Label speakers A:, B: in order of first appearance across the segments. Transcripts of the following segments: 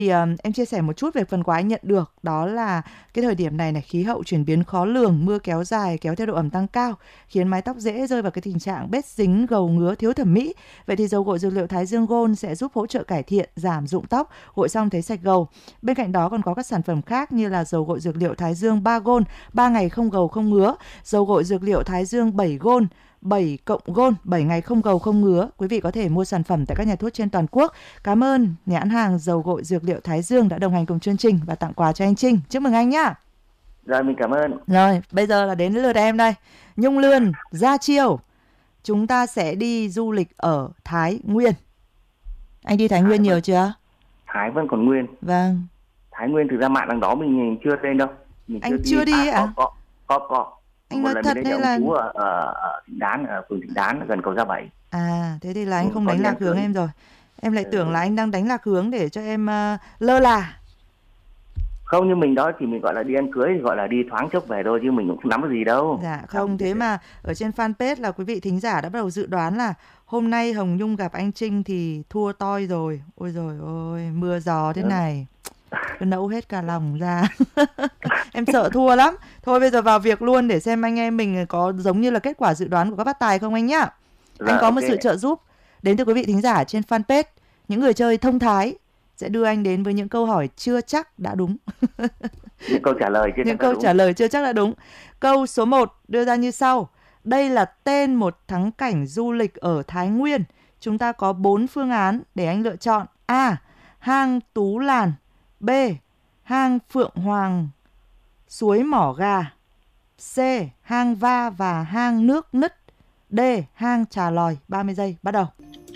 A: Thì em chia sẻ một chút về phần quà anh nhận được. Đó là cái thời điểm này khí hậu chuyển biến khó lường, mưa kéo dài kéo theo độ ẩm tăng cao, khiến mái tóc dễ rơi vào cái tình trạng bết dính, gầu ngứa, thiếu thẩm mỹ. Vậy thì dầu gội dược liệu Thái Dương Gold sẽ giúp hỗ trợ cải thiện, giảm rụng tóc, gội xong thấy sạch gầu. Bên cạnh đó còn có các sản phẩm khác như là dầu gội dược liệu Thái Dương 3 Gold, 3 ngày không gầu không ngứa, dầu gội dược liệu Thái Dương 7 Gold, 7 cộng Gold, 7 ngày không gầu không ngứa. Quý vị có thể mua sản phẩm tại các nhà thuốc trên toàn quốc. Cảm ơn nhãn hàng dầu gội dược liệu Thái Dương đã đồng hành cùng chương trình và tặng quà cho anh Trinh. Chúc mừng anh nhá.
B: Rồi, mình cảm ơn.
A: Rồi, bây giờ là đến lượt em đây. Nhung Lươn, ra chiều. Chúng ta sẽ đi du lịch ở Thái Nguyên. Anh đi Thái Nguyên nhiều chưa?
B: Thái vẫn còn nguyên.
A: Vâng.
B: Thái Nguyên thực ra mạng đằng đó mình chưa lên đâu.
A: Anh chưa đi ạ?
B: Có.
A: Anh nói thật hay là
B: chú ở Thịnh Đán, ở phường Thịnh Đán gần cầu Gia Bảy.
A: À, thế thì là anh không đánh lạc hướng em rồi. Em lại tưởng là anh đang đánh lạc hướng để cho em lơ là.
B: Không, như mình đó thì mình gọi là đi ăn cưới, thì gọi là đi thoáng chốc về thôi, chứ mình cũng không nắm cái gì đâu.
A: Dạ không, thế mà ở trên fanpage là quý vị thính giả đã bắt đầu dự đoán là hôm nay Hồng Nhung gặp anh Trinh thì thua toi rồi. Ôi rồi ôi, mưa gió thế này, cứ nẫu hết cả lòng ra. Em sợ thua lắm. Thôi bây giờ vào việc luôn để xem anh em mình có giống như là kết quả dự đoán của các bát tài không anh nhá. Anh có một sự trợ giúp đến từ quý vị thính giả trên fanpage. Những người chơi thông thái sẽ đưa anh đến với những câu hỏi chưa chắc đã đúng.
B: Những câu trả lời
A: chưa chắc đã đúng. Câu số 1 đưa ra như sau. Đây là tên một thắng cảnh du lịch ở Thái Nguyên. Chúng ta có 4 phương án để anh lựa chọn. A. Hang Tú Làn. B. Hang Phượng Hoàng, suối Mỏ Gà. C. Hang Va và hang Nước Nứt. D. Hang Trà Lòi. 30 giây bắt đầu.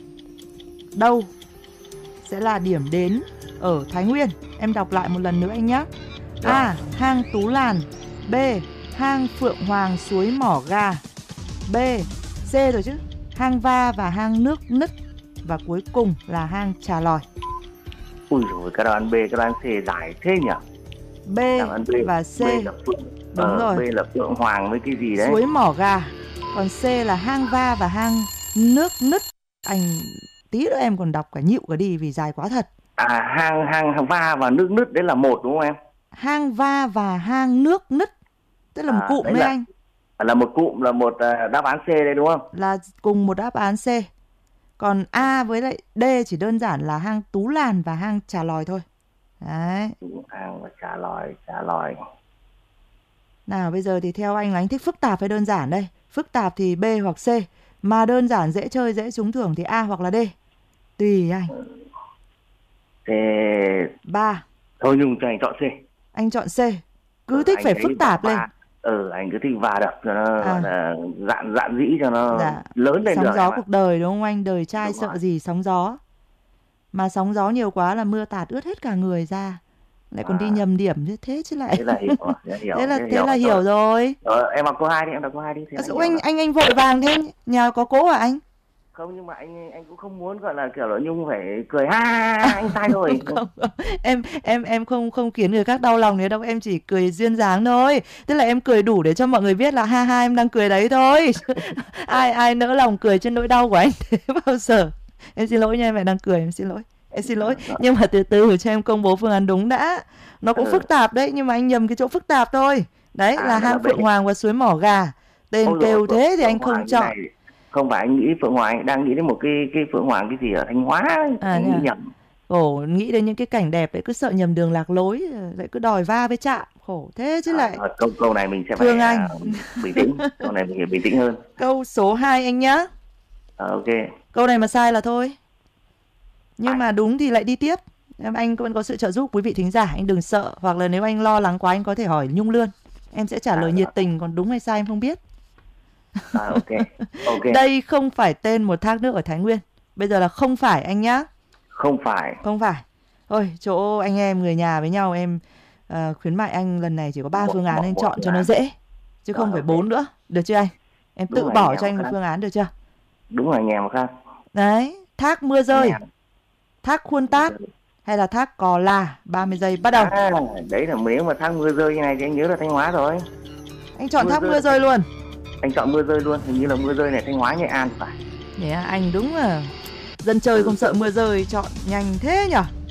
A: Đâu sẽ là điểm đến ở Thái Nguyên? Em đọc lại một lần nữa anh nhé. A. Hang Tú Làn. B. Hang Phượng Hoàng, suối Mỏ Gà. B. C rồi chứ. Hang Va và hang Nước Nứt. Và cuối cùng là hang Trà Lòi.
B: Ui dồi, cái đoạn B, cái đoạn C dài thế nhỉ?
A: B và C. Đúng rồi.
B: B là Phượng Hoàng với cái gì đấy?
A: Suối Mỏ Gà. Còn C là hang Va và hang Nước Nứt. Anh tí nữa em còn đọc cả nhịu cả đi vì dài quá thật.
B: À, hang Va và Nước Nứt đấy là một đúng không em?
A: Hang Va và hang Nước Nứt tức là một cụm đấy anh.
B: Là một cụm, là một đáp án C đấy đúng không?
A: Là cùng một đáp án C. Còn A với lại D chỉ đơn giản là hang Tú Làn và hang Trà Lòi thôi. Đấy.
B: Hang và Trà Lòi.
A: Nào bây giờ thì theo anh là anh thích phức tạp hay đơn giản đây? Phức tạp thì B hoặc C, mà đơn giản dễ chơi dễ trúng thưởng thì A hoặc là D. Tùy anh.
B: Ba. Thôi Nhung cho anh chọn C.
A: Anh chọn C. Cứ thích phải phức tạp lên.
B: Anh cứ thích va đập cho nó dạn dĩ cho nó lớn lên.
A: Sóng gió cuộc đời đúng không anh? Đời trai đúng sợ rồi. Gì sóng gió. Mà sóng gió nhiều quá là mưa tạt ướt hết cả người ra. Lại còn đi nhầm điểm thế chứ lại. Thế là hiểu rồi.
B: Em đọc câu 2 đi, em đọc câu 2 đi.
A: Anh vội vàng thế, nhà có cố hả anh?
B: Không, nhưng mà anh cũng không muốn gọi là kiểu là Nhung phải cười ha anh sai rồi.
A: Không. Em không khiến người khác đau lòng nữa đâu, em chỉ cười duyên dáng thôi. Tức là em cười đủ để cho mọi người biết là ha em đang cười đấy thôi. ai nỡ lòng cười trên nỗi đau của anh thế bao giờ. Em xin lỗi nha, em lại đang cười, em xin lỗi. Nhưng mà từ từ cho em công bố phương án đúng đã. Nó cũng phức tạp đấy, nhưng mà anh nhầm cái chỗ phức tạp thôi. Đấy là hang Phượng Hoàng và suối Mỏ Gà. Tên kêu thế thì anh không chọn.
B: Không phải anh nghĩ Phượng Hoàng, anh đang nghĩ đến một cái Phượng Hoàng cái gì ở Thanh Hóa, anh nghĩ nhầm.
A: Nghĩ đến những cái cảnh đẹp đấy, cứ sợ nhầm đường lạc lối, lại cứ đòi va với chạm, khổ thế chứ lại.
B: Câu này mình sẽ
A: thương
B: phải
A: anh.
B: Bình tĩnh, câu này mình phải bình tĩnh hơn.
A: Câu số 2 anh nhá.
B: Ok.
A: Câu này mà sai là thôi. Nhưng mà đúng thì lại đi tiếp. Anh vẫn có sự trợ giúp quý vị thính giả, anh đừng sợ. Hoặc là nếu anh lo lắng quá anh có thể hỏi Nhung Lươn. Em sẽ trả lời nhiệt tình, còn đúng hay sai em không biết.
B: Ok.
A: Đây không phải tên một thác nước ở Thái Nguyên. Bây giờ là không phải anh nhá.
B: Không phải.
A: Thôi chỗ anh em người nhà với nhau em khuyến mại anh lần này chỉ có 3 phương án anh chọn cho nó dễ. Chứ không phải 4 nữa. Được chưa anh? Em tự bỏ cho anh một phương án được chưa?
B: Đúng là nghe một khác.
A: Đấy, thác Mưa Rơi, thác Khuôn Tát hay là thác Cò La. 30 giây bắt đầu.
B: Đấy là nếu mà thác Mưa Rơi như này thì anh nhớ là Thanh Hóa rồi.
A: Anh chọn thác Mưa Rơi luôn.
B: Anh chọn Mưa Rơi luôn, hình như là Mưa Rơi này Thanh Hóa, Nghệ An phải.
A: Anh đúng là dân chơi không sợ mưa rơi, chọn nhanh thế nhở.